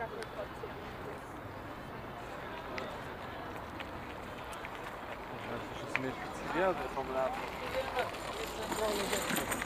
Das ist jetzt nicht speziell, der Formel 1.